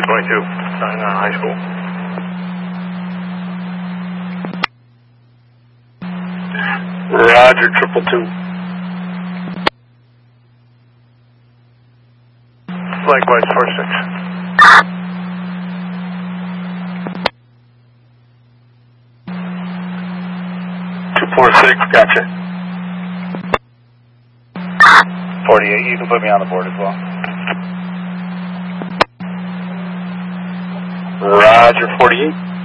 22, high school. Roger, 222. Likewise, 46. Gotcha. 48, you can put me on the board as well. Roger, 48.